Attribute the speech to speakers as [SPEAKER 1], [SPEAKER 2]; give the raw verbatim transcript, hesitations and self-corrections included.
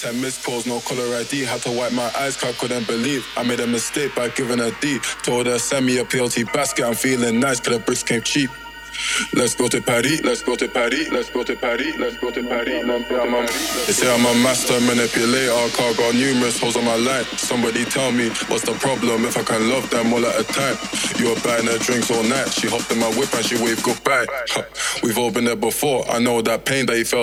[SPEAKER 1] Ten missed calls, no caller I D. Had to wipe my eyes, cause I couldn't believe I made a mistake by giving her D. Told her send me a P L T basket. I'm feeling nice, cause the bricks came cheap. Let's go to Paris, let's go to Paris, let's go to Paris, let's go to Paris, let's go to Paris. They say I'm a master manipulator, car got numerous holes on my line. Somebody tell me, what's the problem if I can love them all at a time? You were buying her drinks all night, she hopped in my whip and she waved goodbye. We've all been there before, I know that pain that you felt.